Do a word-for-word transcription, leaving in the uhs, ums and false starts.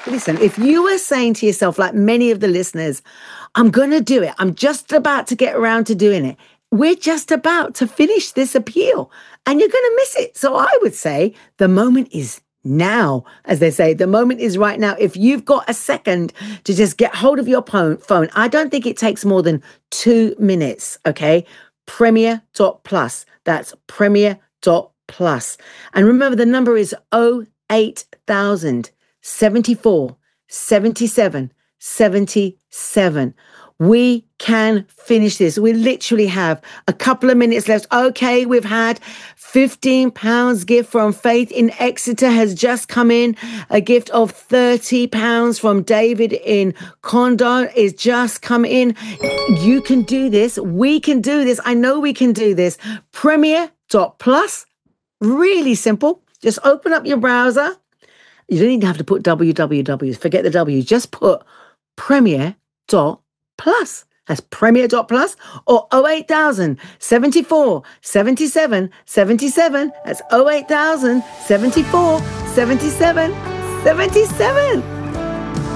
Listen, if you were saying to yourself, like many of the listeners, I'm going to do it. I'm just about to get around to doing it. We're just about to finish this appeal and you're going to miss it. So I would say the moment is now, as they say, the moment is right now. If you've got a second to just get hold of your phone, I don't think it takes more than two minutes, okay? Premier dot plus. That's Premier dot plus. And remember, the number is oh eight thousand seventy-four seventy-seven seventy-seven. We can finish this. We literally have a couple of minutes left. Okay, we've had fifteen pounds gift from Faith in Exeter has just come in. A gift of thirty pounds from David in Condon is just come in. You can do this. We can do this. I know we can do this. Premier dot plus. Really simple. Just open up your browser. You don't even have to put www. Forget the W. Just put Premier dot plus. That's Premier dot plus or oh eight thousand seventy-four seventy-seven seventy-seven. That's oh eight thousand seventy-four seventy-seven seventy-seven.